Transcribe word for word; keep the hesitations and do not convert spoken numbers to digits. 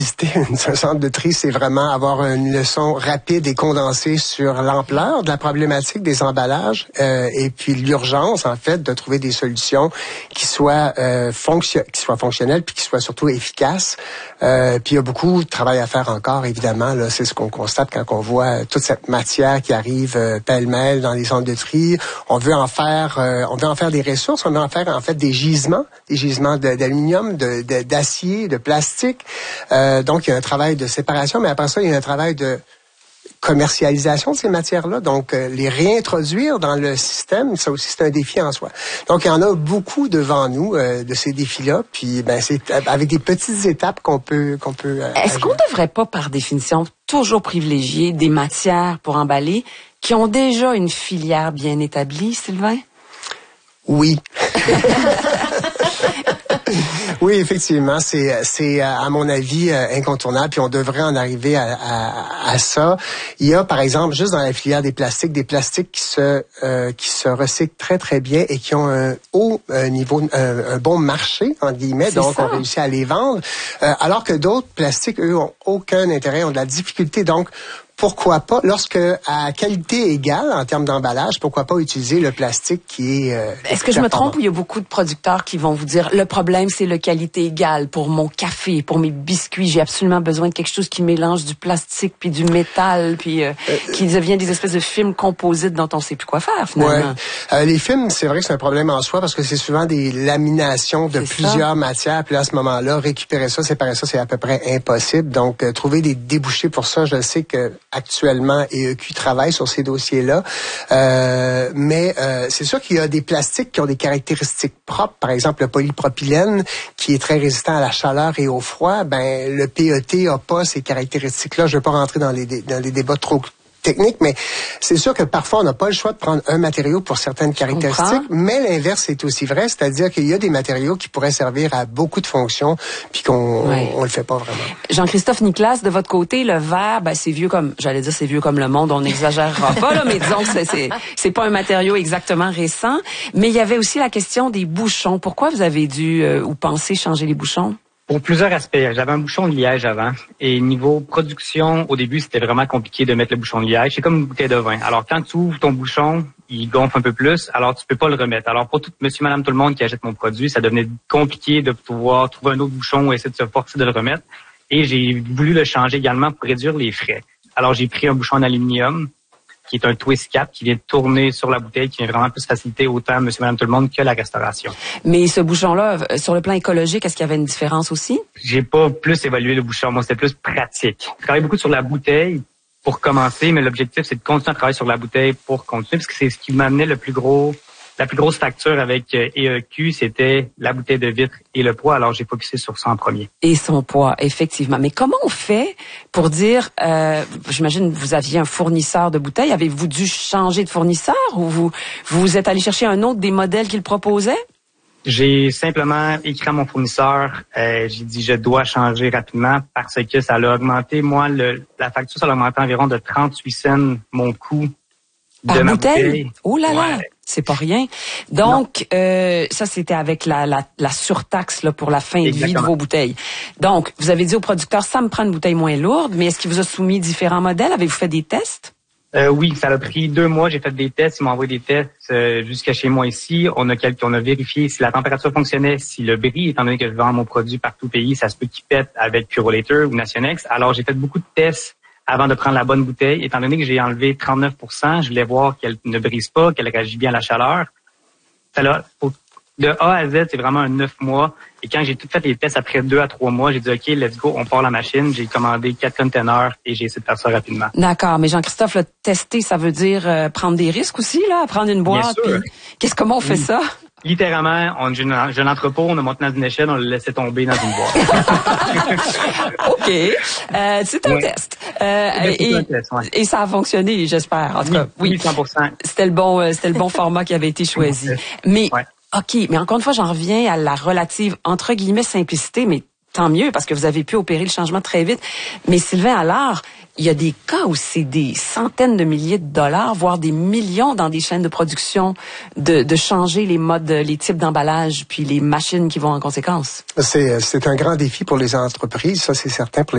Un centre de tri, c'est vraiment avoir une leçon rapide et condensée sur l'ampleur de la problématique des emballages euh, et puis l'urgence, en fait, de trouver des solutions qui soient euh, fonction, qui soient fonctionnelles puis qui soient surtout efficaces. Euh, puis il y a beaucoup de travail à faire encore, évidemment. Là, c'est ce qu'on constate quand on voit toute cette matière qui arrive euh, pêle-mêle dans les centres de tri. On veut en faire, euh, on veut en faire des ressources. On veut en faire en fait des gisements, des gisements de, d'aluminium, de, de, d'acier, de plastique. Euh, donc, il y a un travail de séparation, mais après ça, il y a un travail de commercialisation de ces matières-là. Donc, euh, les réintroduire dans le système, ça aussi, c'est un défi en soi. Donc, il y en a beaucoup devant nous, euh, de ces défis-là. Puis, ben, c'est avec des petites étapes qu'on peut... qu'on peut euh, Est-ce qu'on ne devrait pas, par définition, toujours privilégier des matières pour emballer qui ont déjà une filière bien établie, Sylvain? Oui. Oui, effectivement, c'est c'est à mon avis incontournable, puis on devrait en arriver à, à, à ça. Il y a par exemple juste dans la filière des plastiques des plastiques qui se euh, qui se recyclent très très bien et qui ont un haut euh, niveau un, un bon marché entre guillemets, c'est donc ça. On réussit à les vendre, euh, alors que d'autres plastiques eux ont aucun intérêt, ont de la difficulté. Donc pourquoi pas, lorsque à qualité égale en termes d'emballage, pourquoi pas utiliser le plastique qui est... Euh, Est-ce que je me trompe ou il y a beaucoup de producteurs qui vont vous dire le problème c'est le qualité égale pour mon café, pour mes biscuits, j'ai absolument besoin de quelque chose qui mélange du plastique puis du métal puis euh, euh, qui devient des espèces de films composites dont on sait plus quoi faire finalement. Ouais. Euh, les films, c'est vrai que c'est un problème en soi parce que c'est souvent des laminations de c'est plusieurs ça. matières, puis là, à ce moment-là, récupérer ça, séparer ça, c'est à peu près impossible. Donc, euh, trouver des débouchés pour ça, je sais que actuellement, E E Q travaille sur ces dossiers-là. Euh, mais euh, c'est sûr qu'il y a des plastiques qui ont des caractéristiques propres. Par exemple, le polypropylène, qui est très résistant à la chaleur et au froid. Ben, le P E T a pas ces caractéristiques-là. Je ne vais pas rentrer dans les, dans les débats trop technique, mais c'est sûr que parfois on n'a pas le choix de prendre un matériau pour certaines caractéristiques, mais l'inverse est aussi vrai, c'est-à-dire qu'il y a des matériaux qui pourraient servir à beaucoup de fonctions, puis qu'on oui. on, on le fait pas vraiment. Jean-Christophe Nicolas, de votre côté, le verre, ben c'est vieux comme, j'allais dire c'est vieux comme le monde, on n'exagérera pas là, mais disons que c'est, c'est c'est pas un matériau exactement récent, mais il y avait aussi la question des bouchons. Pourquoi vous avez dû euh, ou pensé changer les bouchons? Pour plusieurs aspects. J'avais un bouchon de liège avant. Et niveau production, au début, c'était vraiment compliqué de mettre le bouchon de liège. C'est comme une bouteille de vin. Alors, quand tu ouvres ton bouchon, il gonfle un peu plus. Alors, tu peux pas le remettre. Alors, pour tout monsieur, madame, tout le monde qui achète mon produit, ça devenait compliqué de pouvoir trouver un autre bouchon ou essayer de se forcer de le remettre. Et j'ai voulu le changer également pour réduire les frais. Alors, j'ai pris un bouchon en aluminium qui est un twist cap, qui vient tourner sur la bouteille, qui vient vraiment plus faciliter autant monsieur, madame, tout le monde que la restauration. Mais ce bouchon-là, sur le plan écologique, est-ce qu'il y avait une différence aussi? J'ai pas plus évalué le bouchon. Moi, c'était plus pratique. Je travaille beaucoup sur la bouteille pour commencer, mais l'objectif, c'est de continuer à travailler sur la bouteille pour continuer, parce que c'est ce qui m'amenait le plus gros, la plus grosse facture avec E E Q, c'était la bouteille de vitre et le poids. Alors, j'ai focusé sur ça en premier. Et son poids, effectivement. Mais comment on fait pour dire, euh, j'imagine vous aviez un fournisseur de bouteilles. Avez-vous dû changer de fournisseur ou vous vous êtes allé chercher un autre des modèles qu'il proposait? J'ai simplement écrit à mon fournisseur. Euh, j'ai dit, je dois changer rapidement parce que ça a augmenté. Moi, le, la facture, ça a augmenté environ de trente-huit cents mon coût Par de ma bouteille? bouteille. Oh là là! Ouais. C'est pas rien. Donc, euh, ça, c'était avec la, la, la surtaxe là, pour la fin Exactement. de vie de vos bouteilles. Donc, vous avez dit au producteur, ça me prend une bouteille moins lourde, mais est-ce qu'il vous a soumis différents modèles? Avez-vous fait des tests? Euh, oui, ça a pris deux mois. J'ai fait des tests. Ils m'ont envoyé des tests euh, jusqu'à chez moi ici. On a quelques, on a vérifié si la température fonctionnait, si le bris, étant donné que je vends mon produit partout au pays, ça se peut qu'il pète avec Purolator ou Nationex. Alors, j'ai fait beaucoup de tests avant de prendre la bonne bouteille. Étant donné que j'ai enlevé trente-neuf pour cent, je voulais voir qu'elle ne brise pas, qu'elle réagit bien à la chaleur. Ça là, de A à Z, c'est vraiment un neuf mois. Et quand j'ai tout fait les tests après deux à trois mois, j'ai dit, OK, let's go, on part la machine. J'ai commandé quatre containers et j'ai essayé de faire ça rapidement. D'accord. Mais Jean-Christophe, là, tester, ça veut dire euh, prendre des risques aussi, là, prendre une boîte. Puis, qu'est-ce, comment on fait oui. ça? Littéralement, on j'ai un entrepôt, on a monté dans une échelle, on l'a laissé tomber dans une boîte. OK. Euh, c'est un ouais. test. Euh, et, un test ouais. et ça a fonctionné, j'espère. En tout cas, oui. oui cent pour cent. C'était le bon, c'était le bon format qui avait été choisi. Mais, ouais. OK. Mais encore une fois, j'en reviens à la relative, entre guillemets, simplicité, mais tant mieux, parce que vous avez pu opérer le changement très vite. Mais Sylvain Allard, il y a des cas où c'est des centaines de milliers de dollars, voire des millions dans des chaînes de production, de, de changer les modes, les types d'emballage, puis les machines qui vont en conséquence. C'est, c'est un grand défi pour les entreprises, ça c'est certain. Pour les